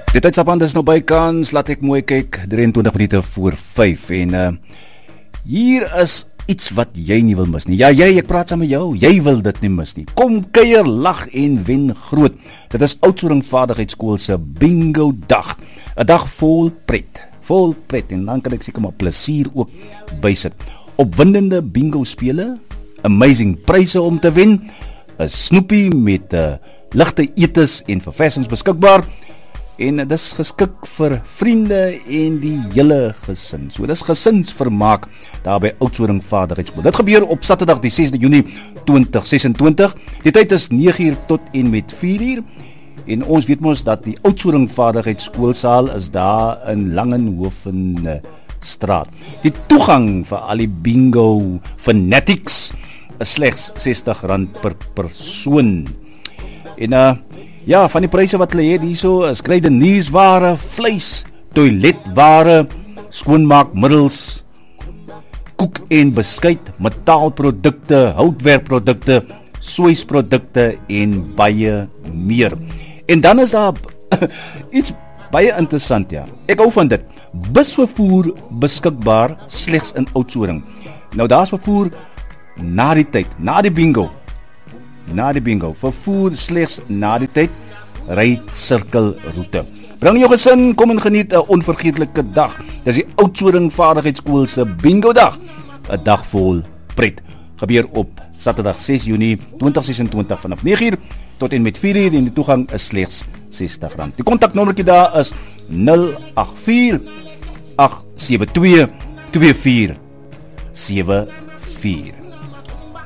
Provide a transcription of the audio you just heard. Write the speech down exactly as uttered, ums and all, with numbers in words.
Die tydstap is nou bykans, laat ek mooi kyk, drieëntwintig minute voor vyf en uh, hier is iets wat jy nie wil mis nie. Ja, jy, ek praat saam met jou, jy wil dit nie mis nie. Kom kuier, lag en wen groot. Dit is Oudtshoorn Vaardigheidsskool se bingo dag. 'n Dag vol pret, vol pret en dan kan ek seker maar plesier ook bysit. Opwindende bingo spele, amazing pryse om te wen, 'n snoepie met uh, ligte etes en verversings beskikbaar. En dis geskik vir vriende en die hele gesin. So dis gesinsvermaak daar by Oudtshoorn Vaardigheidsskool. Dit gebeur op Saterdag die sesde Junie twintig ses en twintig. Die tyd is nege uur tot en met vier uur. En ons weet mos dat die Oudtshoorn Vaardigheidsskoolsaal is daar in Langenhoven straat. Die toegang vir al die bingo fanatics is slegs sestig rand per persoon. En uh ja, van die pryse wat hulle het hierso is kruideniersware, vleis, toiletware, skoonmaakmiddels, koek en beskuit, metaalprodukte, houtwerkprodukte, soeisprodukte en baie meer. En dan is daar iets baie interessant, ja. Ek hou van dit. Busvervoer beskikbaar slegs in Oudtshoorn. Nou daar's vervoer na die tyd, na die bingo. Na die bingo, vervoer slegs na die tyd, ry sirkelroete. Bring jou gesin, kom en geniet 'n onvergeetlike dag. Dis die Oudtshoorn Vaardigheidsskool se bingo dag. 'n Dag vol pret. Gebeur op Saterdag ses Junie twintig ses en twintig vanaf nege uur tot en met vier uur en die toegang is slegs sestig rand. Die kontaknommertjie daar is nul agt vier agt sewe twee twee vier sewe vier.